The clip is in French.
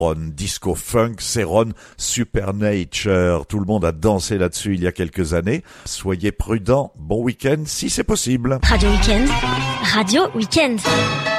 Disco Funk, c'est Supernature. Tout le monde a dansé là-dessus il y a quelques années. Soyez prudents, bon week-end si c'est possible. Radio Week-end. Radio Week-end.